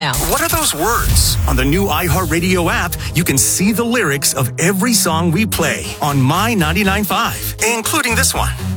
now. What are those words? On the new iHeartRadio app, you can see the lyrics of every song we play on My 99.5, including this one.